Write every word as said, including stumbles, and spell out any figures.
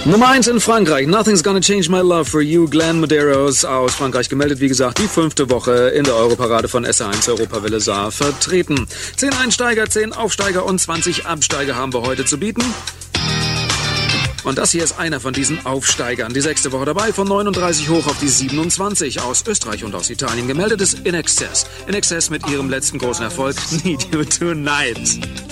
Nummer eins in Frankreich. Nothing's Gonna Change My Love for You. Glenn Medeiros aus Frankreich gemeldet. Wie gesagt, die fünfte Woche in der Europarade von S R eins Europawelle Saar vertreten. zehn Einsteiger, zehn Aufsteiger und zwanzig Absteiger haben wir heute zu bieten. Und das hier ist einer von diesen Aufsteigern. Die sechste Woche dabei, von neununddreißig hoch auf die siebenundzwanzig. Aus Österreich und aus Italien gemeldet ist In Excess. In Excess mit ihrem letzten großen Erfolg, Need You Tonight.